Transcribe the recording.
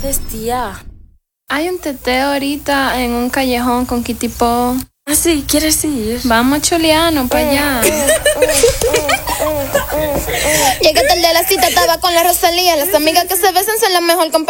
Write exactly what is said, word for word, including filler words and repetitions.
haces, tía? Hay un teteo ahorita en un callejón con Kitipo. Ah, sí, ¿quieres ir? Vamos, Choliano, para allá. Llegué tarde a la cita, estaba con la Rosalía. Las amigas que se besan son la mejor compañía.